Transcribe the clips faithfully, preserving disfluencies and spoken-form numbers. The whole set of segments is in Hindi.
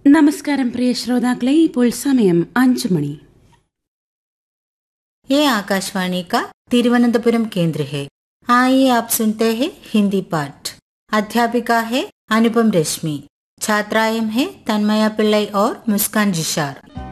നമസ്കാരം പ്രിയ ശ്രോതാക്കളെ, ഇപ്പോൾ സമയം അഞ്ചു മണി. ये आकाशवाणी का तिरुवनंतपुरम केंद्र है. आइए आप सुनते हैं हिंदी पाठ. अध्यापिका है अनुपम रश्मि. छात्राएं हैं तन्मया पिल्लई और मुस्कान जिशार.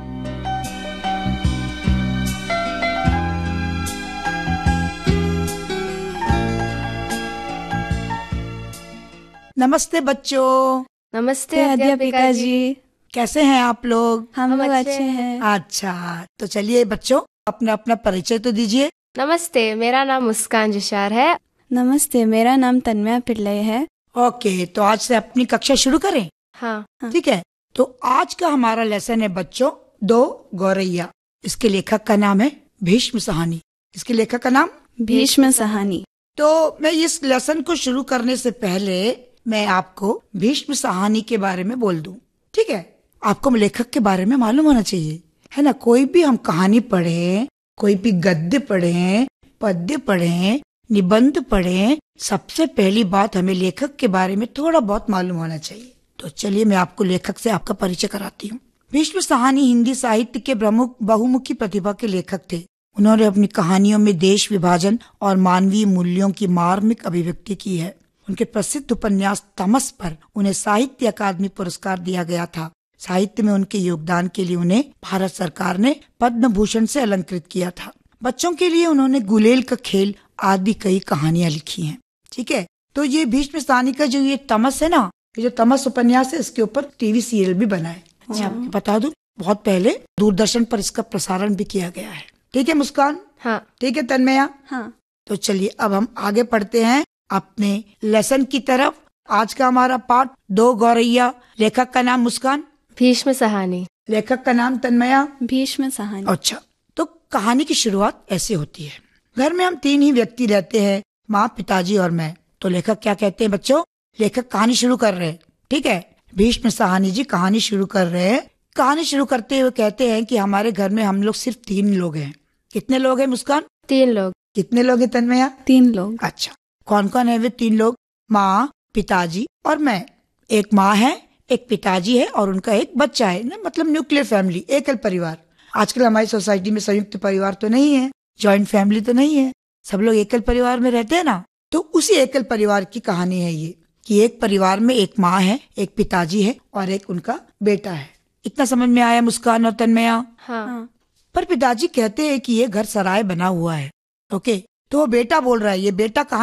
नमस्ते बच्चों. नमस्ते अध्यापिका जी. कैसे हैं आप लोग? हम लोग अच्छे हैं. अच्छा, तो चलिए बच्चों, अपना अपना परिचय तो दीजिए. नमस्ते, मेरा नाम मुस्कान जिशार है. नमस्ते, मेरा नाम तन्मया पिल्लई है. ओके, तो आज से अपनी कक्षा शुरू करें. हाँ. ठीक है. तो आज का हमारा लेसन है बच्चों, दो गौरैया. इसके लेखक का नाम है भीष्म साहनी. इसके लेखक का नाम भीष्म साहनी. तो मैं इस लेसन को शुरू करने से पहले मैं आपको भीष्म साहनी के बारे में बोल दूं. ठीक है. आपको लेखक के बारे में मालूम होना चाहिए, है ना. कोई भी हम कहानी पढ़े, कोई भी गद्य पढ़े, पद्य पढ़े, निबंध पढ़े, सबसे पहली बात हमें लेखक के बारे में थोड़ा बहुत मालूम होना चाहिए. तो चलिए मैं आपको लेखक से आपका परिचय कराती हूँ. भीष्म साहनी हिंदी साहित्य के प्रमुख बहुमुखी प्रतिभा के लेखक थे. उन्होंने अपनी कहानियों में देश विभाजन और मानवीय मूल्यों की मार्मिक अभिव्यक्ति की है. उनके प्रसिद्ध उपन्यास तमस पर उन्हें साहित्य अकादमी पुरस्कार दिया गया था. साहित्य में उनके योगदान के लिए उन्हें भारत सरकार ने पद्म भूषण से अलंकृत किया था. बच्चों के लिए उन्होंने गुलेल का खेल आदि कई कहानियां लिखी हैं. ठीक है. तो ये भीष्म साहनी का जो ये तमस है ना, ये जो तमस उपन्यास है, इसके ऊपर टीवी सीरियल भी बना है. अच्छा, आपको बता दूं, बहुत पहले दूरदर्शन पर इसका प्रसारण भी किया गया है. ठीक है मुस्कान? हाँ. ठीक है तन्मया? हाँ. तो चलिए अब हम आगे पढ़ते हैं अपने लेसन की तरफ. आज का हमारा पाठ दो गौरैया. लेखक का नाम मुस्कान. भीष्म साहनी. लेखक का नाम तन्मया. भीष्म साहनी. अच्छा, तो कहानी की शुरुआत ऐसे होती है. घर में हम तीन ही व्यक्ति रहते हैं, माँ, पिताजी और मैं. तो लेखक क्या कहते हैं बच्चों? लेखक कहानी शुरू कर रहे हैं. ठीक है. भीष्म साहनी जी कहानी शुरू कर रहे हैं. कहानी शुरू करते हुए कहते हैं कि हमारे घर में हम लोग सिर्फ तीन लोग हैं. कितने लोग हैं मुस्कान? तीन लोग. कितने लोग हैं तन्मया? तीन लोग. अच्छा, कौन कौन है वे तीन लोग? माँ, पिताजी और मैं. एक माँ है, एक पिताजी है और उनका एक बच्चा है ना, मतलब न्यूक्लियर फैमिली, एकल परिवार. आजकल हमारी सोसाइटी में संयुक्त परिवार तो नहीं है, जॉइंट फैमिली तो नहीं है, सब लोग एकल परिवार में रहते हैं ना. तो उसी एकल परिवार की कहानी है ये, कि एक परिवार में एक माँ है, एक पिताजी है और एक उनका बेटा है. इतना समझ में आया मुस्कान और तन्मया? हाँ. पर पिताजी कहते हैं कि ये घर सराय बना हुआ है. ओके, तो वो बेटा बोल रहा है, ये बेटा कहाँ